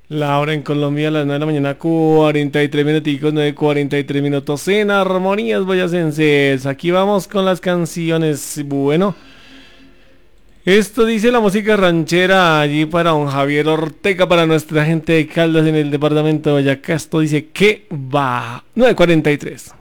La hora en Colombia a las 9 de la mañana, 43 minuticos, 9:43 minutos en Armonías Boyacenses. Aquí vamos con las canciones. Bueno, esto dice la música ranchera allí para don Javier Ortega, para nuestra gente de Caldas en el departamento de Boyacá. Esto dice que va 9:43.